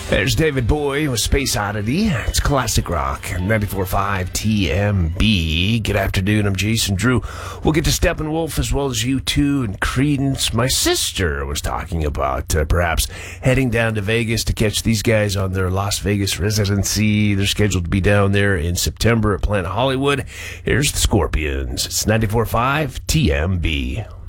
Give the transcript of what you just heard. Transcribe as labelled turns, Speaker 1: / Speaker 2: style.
Speaker 1: There's David Bowie with Space Oddity. It's classic rock. 94.5 TMB. Good afternoon. I'm Jason Drew. We'll get to Steppenwolf as well as U2 and Creedence. My sister was talking about perhaps heading down to Vegas to catch these guys on their Las Vegas residency. They're scheduled to be down there in September at Planet Hollywood. Here's the Scorpions. It's 94.5 TMB.